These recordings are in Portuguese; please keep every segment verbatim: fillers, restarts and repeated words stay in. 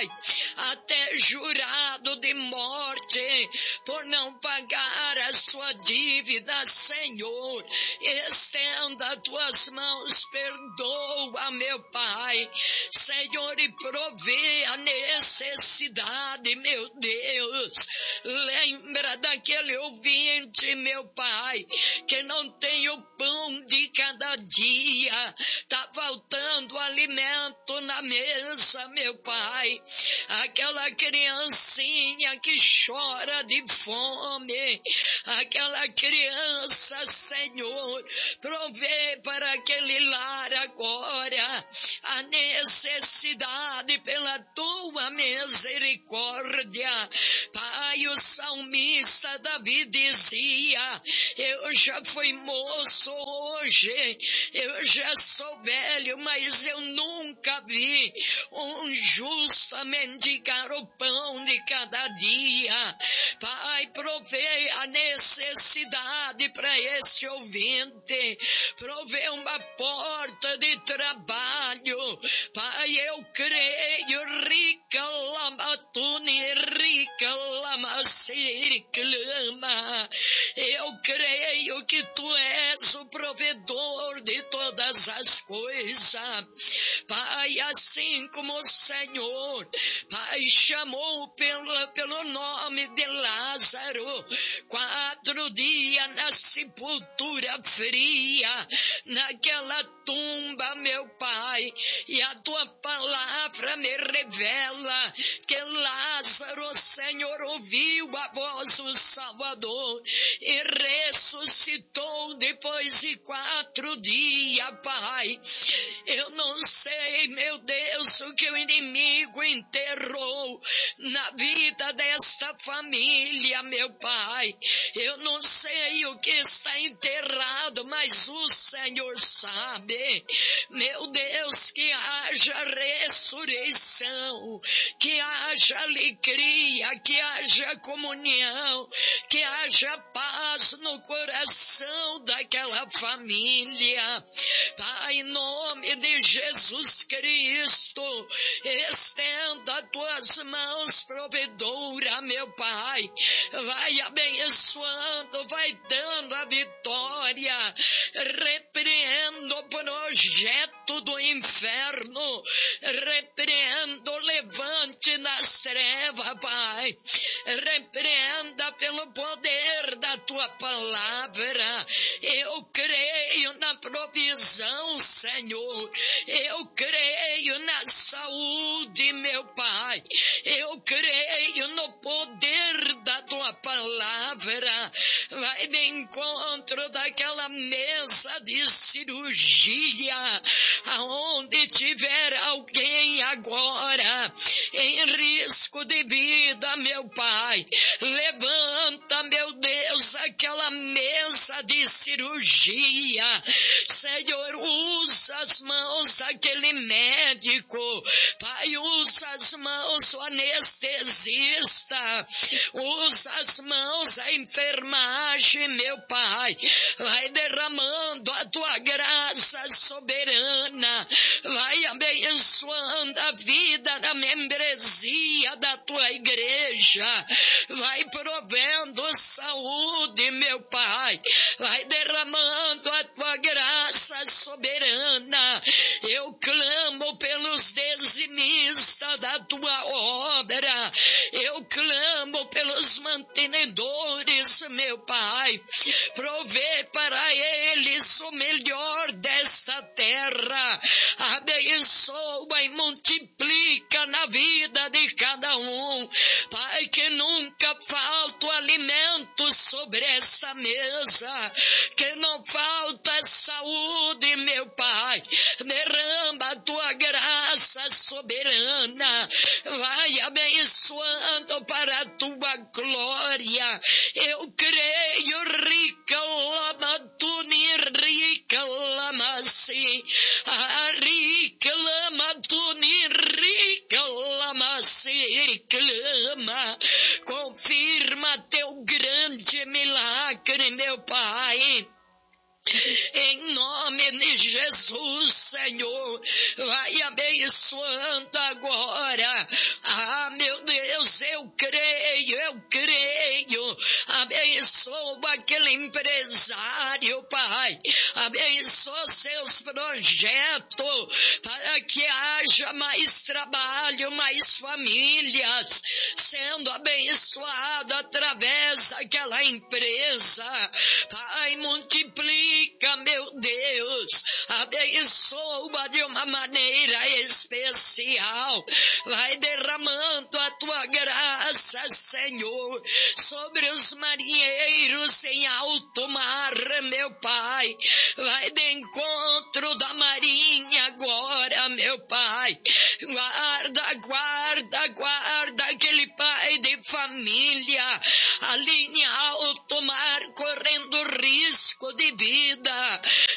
Pai, até jurado de morte, por não pagar a sua dívida, Senhor. Estenda tuas mãos, perdoa, meu Pai, Senhor, e provê a necessidade, meu Deus. Lembra daquele ouvinte, meu Pai, que não tem o pão de cada dia, tá faltando alimento na mesa, meu Pai. Aquela criancinha que chora de fome, aquela criança, Senhor, provê para aquele lar agora a necessidade pela tua misericórdia. Pai, o salmista Davi dizia: eu já fui moço hoje, eu já sou velho, mas eu nunca vi um justo a mendigar o pão de cada dia. Pai, provê a necessidade para esse ouvinte, provê uma porta de trabalho. Pai, eu creio, rica lamatune, rica lamaciriclama, eu creio que tu és o provedor de todas as coisas. Pai, assim como o Senhor, Pai, chamou pelo, pelo nome de Lázaro, quatro dias na sepultura fria, naquela tumba, meu Pai, e a tua palavra me revela que Lázaro, Senhor, ouviu a voz do Salvador e ressuscitou depois de quatro dias, Pai. Eu não sei, meu Deus, o que o inimigo enterrou na vida desta família, meu Pai. Eu não sei o que está enterrado, mas o Senhor sabe. Meu Deus, que haja ressurreição, que haja alegria, que haja comunhão, que haja paz no coração daquela família. Pai, em nome de Jesus Cristo, estenda tuas mãos provedora, meu Pai. Vai abençoando, vai dando a vitória. Repreendo o projeto do inferno, repreendo o levante nas trevas, Pai. Repreenda pelo poder da tua palavra. Eu creio na provisão, Senhor. Eu creio na saúde, meu Pai. Eu creio no poder da tua palavra. Vai de encontro daquela mesa de cirurgia, aonde tiver alguém agora em risco de vida, meu Pai. Levanta, meu Deus, aquela mesa de cirurgia. Senhor, usa as mãos daquele médico. Pai, usa as mãos do anestesista. Usa as mãos da enfermagem, meu Pai. Vai derramando a tua graça soberana. Vai abençoando a vida da membresia da tua igreja. Vai provendo saúde, meu Pai. Vai derramando a tua graça soberana. Eu clamo pelos dizimistas da tua obra. Eu clamo pelos mantenedores, meu Pai. Provê para eles o melhor desta terra. Abençoa e multiplica na vida de cada um. Pai, que nunca falta o alimento sobre essa mesa. Que não falta saúde, meu Pai. Derrama a tua graça soberana. Vai abençoando para a tua glória. Eu creio, rica lamatuni, rica lamasi, rica lamatuni, rica lamasi, clama. Confirma teu grande milagre, meu Pai. Em nome de Jesus, Senhor, vai abençoando agora eu creio, eu creio. Abençoa aquele empresário, Pai. Abençoa seus projetos para que haja mais trabalho, mais famílias sendo abençoadas através daquela empresa. Pai, multiplica, meu Deus. Abençoa de uma maneira especial. Vai derramando a tua graça, Senhor, sobre os marinheiros em alto mar, meu Pai. Vai de encontro da marinha agora, meu Pai. Guarda, guarda, guarda aquele pai de família ali em alto mar, correndo risco de vida.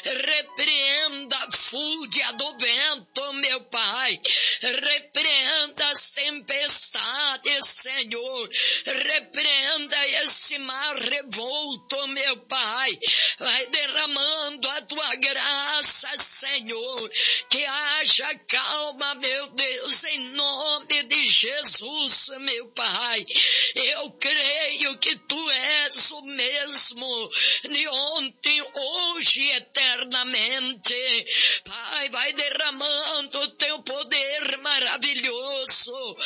Repreenda a fúria do vento, meu Pai. Repreenda as tempestades, Senhor. Repreenda esse mar revolto, meu Pai. Vai derramando a tua graça, Senhor. Que haja calma, meu Deus, em nome de Jesus, meu Pai. Eu creio que tu és o mesmo de ontem, hoje e eternamente. Pai, vai derramando o teu poder maravilhoso.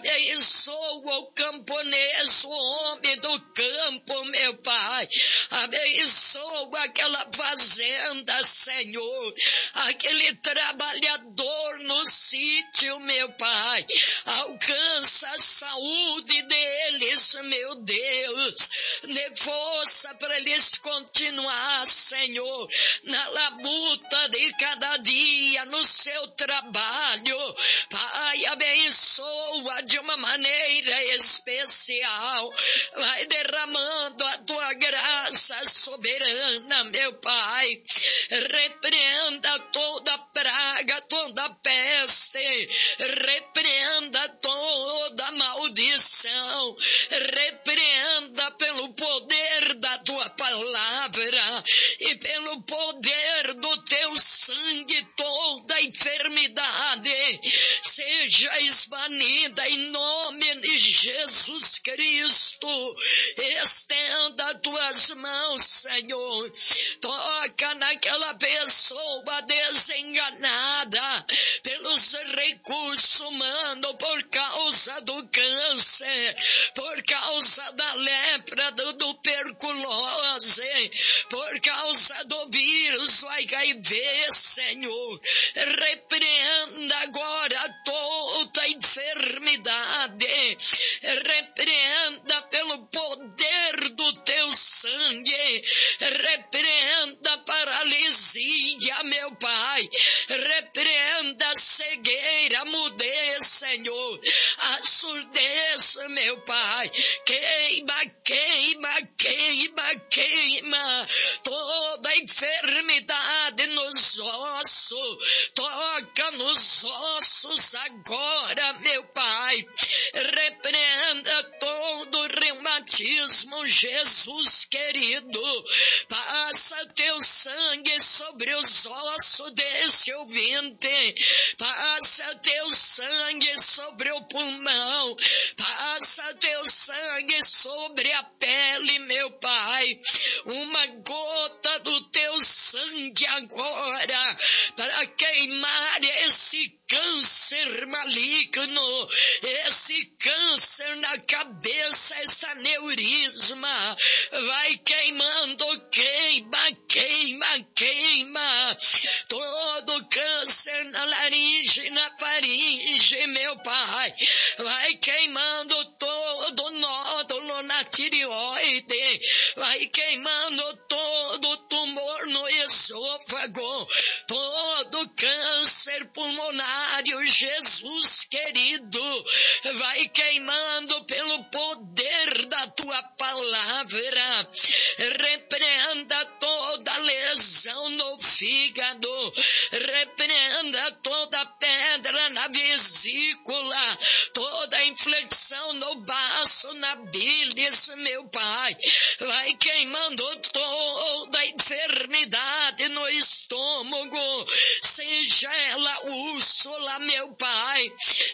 Abençoa o camponês, o homem do campo, meu Pai. Abençoa aquela fazenda, Senhor. Aquele trabalhador no sítio, meu Pai. Alcança a saúde deles, meu Deus. Dê força para eles continuar, Senhor, na labuta de cada dia, no seu trabalho. Pai, abençoa de uma maneira especial. Vai derramando a tua graça soberana, meu Pai. Repreenda toda praga, toda peste. Repreenda toda maldição. Repreenda pelo poder da tua palavra e pelo poder do teu sangue toda enfermidade seja esbanida em nome de Jesus Cristo. Estenda tuas mãos, Senhor. Toca naquela pessoa desenganada pelos recursos humanos, por causa do câncer, por causa da lepra, do tuberculose, por causa do vírus do H I V, Senhor. Repreenda agora toda enfermidade. Repreenda pelo poder do teu sangue. Repreenda a paralisia, meu Pai. Repreenda a cegueira, a mudez, Senhor. A surdez, meu Pai. Queima, queima, queima, queima toda enfermidade nos ossos. Toca nos ossos agora, meu Pai. Repreenda todo reumatismo, Jesus querido. Passa teu sangue sobre os ossos desse ouvinte. Passa teu sangue sobre o pulmão. Passa teu sangue sobre a pele, meu Pai. Uma gota do teu sangue agora para queimar esse câncer maligno, esse câncer na cabeça, esse aneurisma. Vai queimando, queima, queima, queima. Todo câncer na laringe, na faringe, meu Pai. Vai queimando todo nódulo na tireoide. Vai queimando todo tumor no esôfago. Todo câncer pulmonário, Jesus querido. Vai queimando pelo poder da tua palavra. Repreenda toda lesão no fígado. Repreenda toda pedra na vesícula. Toda inflexão no baço, na bilis, meu Pai. Vai queimando toda enfermidade no estômago. Seja ela úrsula, meu Pai. Seja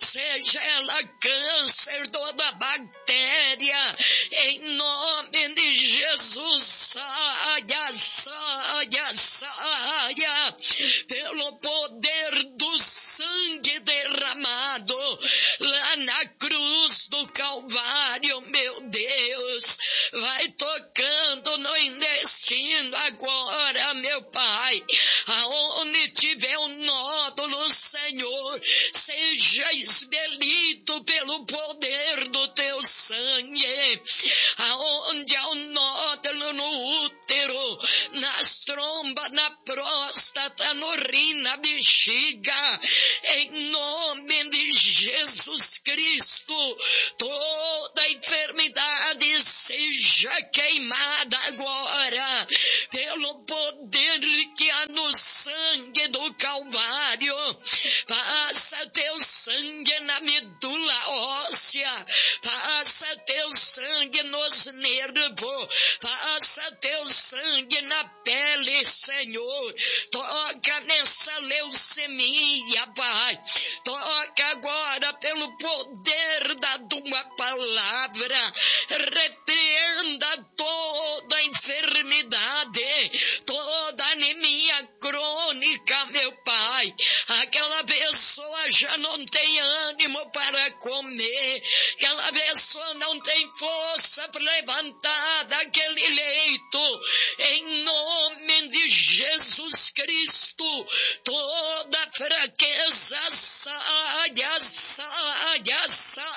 seja ela câncer, toda bactéria, em nome de Jesus, saia, saia, saia, pelo poder do sangue derramado lá na cruz do Calvário, meu Deus, vai tocando no intestino agora, meu Pai, aonde tiver um nódulo, Senhor, seja expelido pelo poder do teu sangue, aonde há um nódulo no útero, nas trombas, na próstata, no rim, na bexiga, em nome de Jesus Cristo, toda enfermidade seja queimada agora, pelo poder que há no sangue do Calvário. Passa teu sangue na medula óssea, passa teu sangue nos nervos, passa teu sangue na pele, Senhor, toca nessa leucemia, Pai, toca agora pelo poder da tua palavra, repreenda toda enfermidade, toda anemia crônica, meu Pai, aquela pessoa já não tem ânimo para comer, aquela pessoa não tem força para levantar daquele leito, em nome de Jesus Cristo, toda fraqueza saia, saia,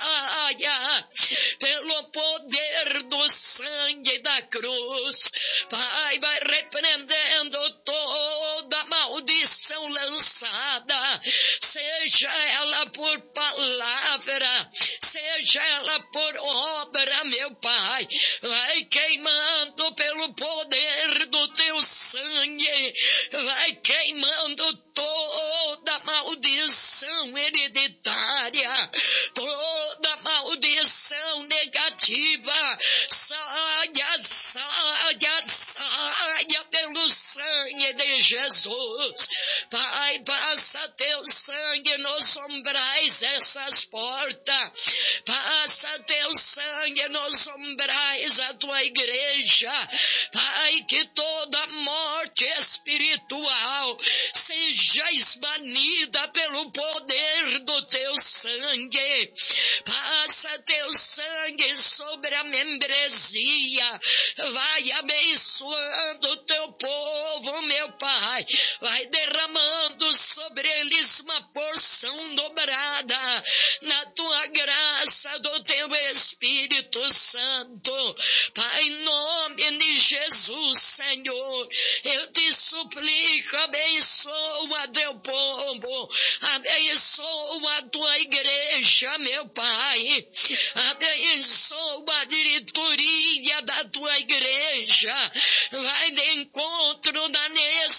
saia, pelo poder do sangue da cruz. Pai, vai repreendendo toda maldição lançada, seja ela por palavra, seja ela por obra, meu Pai, vai queimando pelo poder do teu sangue, vai queimando toda maldição hereditária, toda maldição negativa, saia, saia, saia pelo sangue de Jesus. Pai, passa teu sangue nos umbrais dessas portas, passa teu sangue nos umbrais da tua igreja, Pai, que toda morte espiritual seja esbanida pelo poder do teu sangue, passa teu sangue sobre a membresia, vai abençoando o teu povo, meu Pai, vai derramando sobre eles uma porção dobrada na tua graça do teu Espírito Santo. Pai, em nome de Jesus, Senhor, eu te suplico, abençoa teu povo, abençoa a tua igreja, meu Pai, abençoa a diretoria da tua igreja, vai de encontro da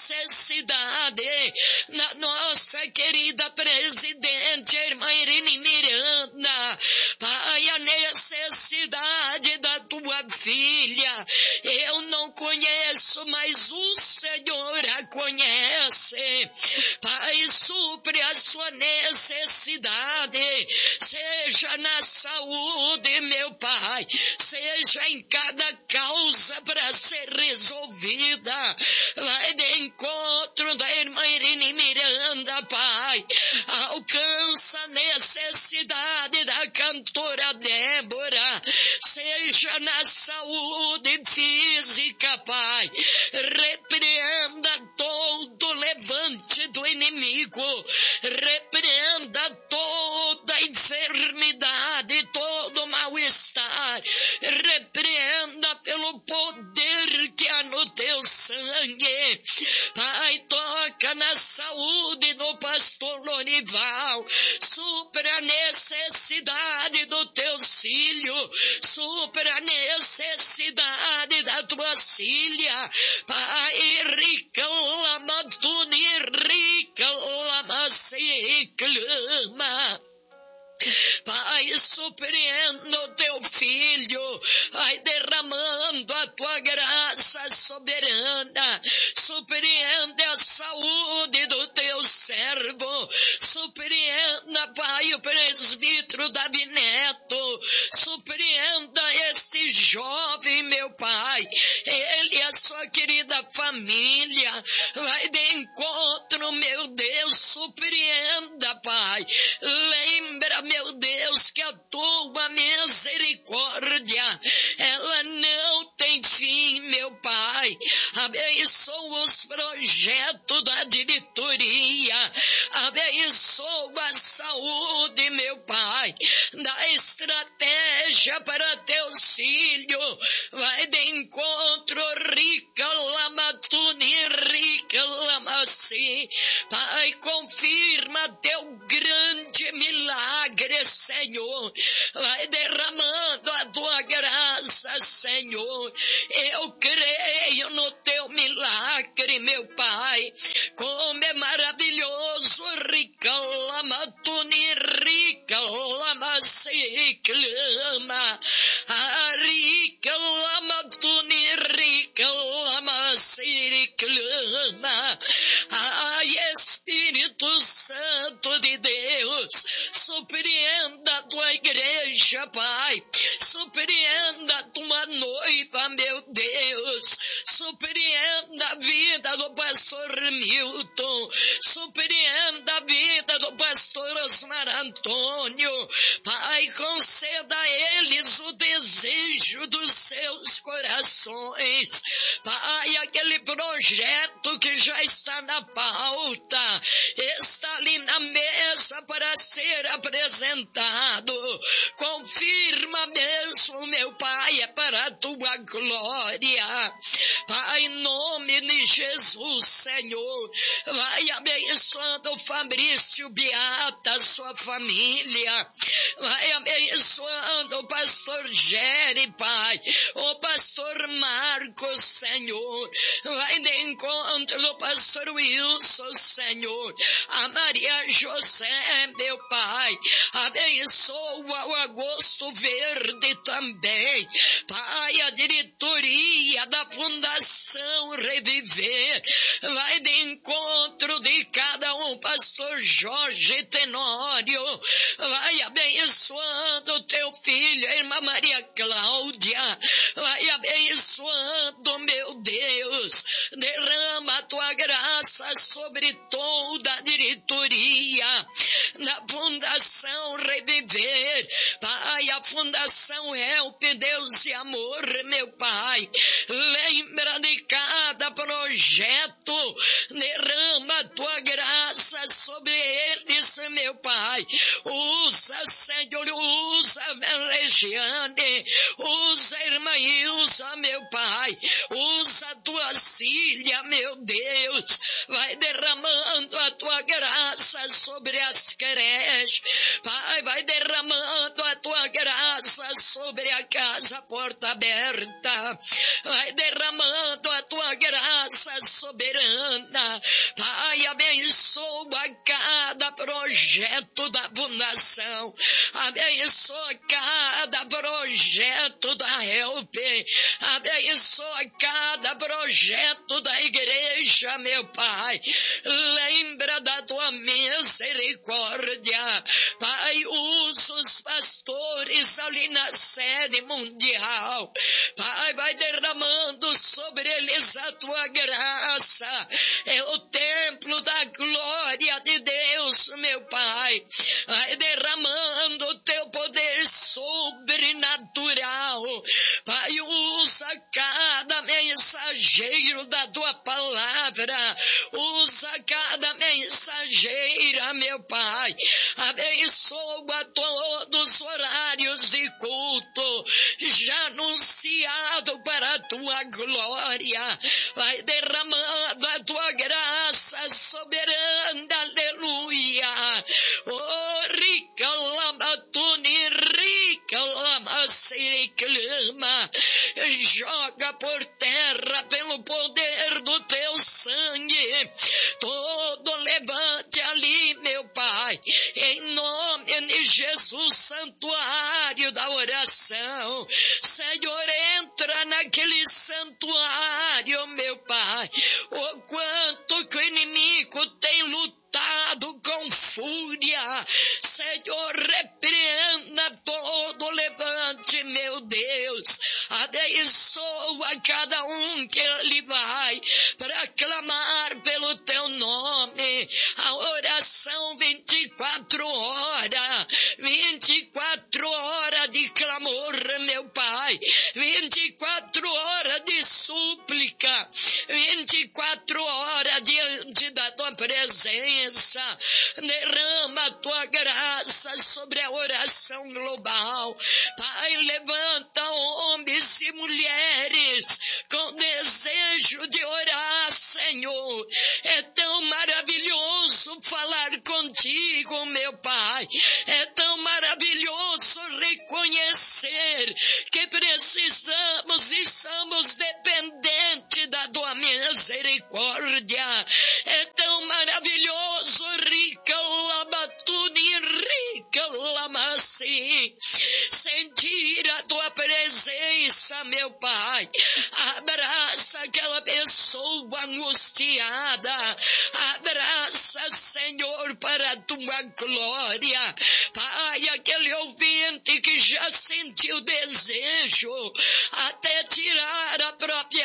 necessidade na nossa querida presidente, irmã Irene Miranda, Pai, a necessidade da tua filha, eu não conheço, mas o Senhor a conhece. Pai, supre a sua necessidade, seja na saúde, meu Pai, seja em cada causa para ser resolvida, vai de encontro da irmã Irene Miranda, Pai, alcança a necessidade da cantora Débora, seja na saúde física, Pai, repreenda todo levante do inimigo, repreenda toda enfermidade, todo mal-estar, repreenda pelo poder que há no teu sangue. Pai, toca na saúde do pastor Lorival, supra a necessidade do teu filho, supra a necessidade da tua filha. Pai, rica lama tuni, rica lama se clama. Pai, surpreenda o teu filho, vai derramando a tua graça soberana, surpreenda a saúde do teu servo, surpreenda, Pai, o presbítero Davi Neto, surpreenda esse jovem, meu Pai, ele e a sua querida família, vai de encontro, meu Deus, surpreenda, Pai, lembra, meu Deus, que a tua misericórdia, ela não tem fim, meu Pai, abençoa os projetos da diretoria, abençoa a saúde, meu Pai, dá estratégia para teus filhos, vai de encontro, rica lamatuni, rica lamaci, Pai, confirma teu grande milagre, Senhor, vai derramando a tua graça, Senhor, eu creio no teu milagre, meu Pai, como é maravilhoso, rica lamatuni, rica lamaci, clama, a rica lamatuni, rica lamaci, clama, ai, Espírito Santo de Deus, surpreenda a tua igreja, Pai, surpreenda a tua noiva, meu Deus, surpreenda a vida do pastor Milton, surpreenda a vida do pastor Osmar Antônio, Pai, conceda a eles o desejo dos seus corações, Pai, aquele projeto que já está na pauta, está ali na mesa para ser apresentado, confirma mesmo, meu Pai, é para a tua glória, Pai, em nome de Jesus, Senhor, vai abençoando o Fabrício Beata, sua família, vai abençoando o pastor Jerry, Pai, o pastor Marcos, Senhor, vai de encontro do pastor Wilson, Senhor, a Maria José, meu Pai, abençoa o Agosto Verde também, Pai, a diretoria da Fundação Reviver, vai de encontro de cada um, pastor Jorge Tenório, vai abençoando o teu filho, a irmã Maria Cláudia, vai abençoando, meu Deus, derrama a tua graça sobre toda a diretoria da Fundação Reviver, Pai, a Fundação Help, Deus e Amor, meu Pai, lembra de cada projeto, derrama a tua graça sobre eles, meu Pai, usa, Senhor, usa a Regiane, usa a irmã Ilza, meu Pai, usa a tua Cília, meu Deus, vai derramando a tua graça sobre as creches, Pai, vai derramando a tua graça sobre a casa Porta Aberta, vai derramando a tua graça soberana, Pai, abençoa cada projeto da fundação, abençoa cada projeto da Help, abençoa cada projeto da igreja, meu Pai, lembra da tua misericórdia, Pai, usa os pastores ali na sede mundial, Pai, vai derramando sobre eles a tua graça, é o templo da glória de Deus, meu Pai, vai derramando o teu poder sobrenatural, Pai, usa cada mensageiro da tua palavra, usa cada mensageira, meu Pai, abençoa todos os horários de culto, já anunciado para a tua glória, vai derramando a tua graça soberana, aleluia, oh, rica lamatuni, rica lamaciri, clama, joga por terra pelo poder do teu sangue, todo levante ali, meu Pai, em nome de Jesus, santuário da oração. Senhor, entra naquele santuário, meu Pai. O quanto que o inimigo tem lutado com fúria. Senhor, repreenda todo levante, meu Deus. Abençoa cada um que ele vai para clamar pelo teu nome. A oração vinte e quatro horas, vinte e quatro horas de clamor, meu Pai, vinte e quatro horas de súplica, vinte e quatro horas diante da tua presença. Derrama a tua graça sobre a oração global. Pai, levanta homens e mulheres com desejo de orar, Senhor. É tão maravilhoso falar contigo, meu Pai. É tão maravilhoso reconhecer que precisamos e somos dependentes da tua misericórdia. É tão maravilhoso, rica labatuni, rica lamaci, sentir a tua presença, meu Pai. Abraça aquela pessoa angustiada. Abraça, Senhor, para a tua glória. Pai, aquele ouvinte que já sentiu desejo até tirar a própria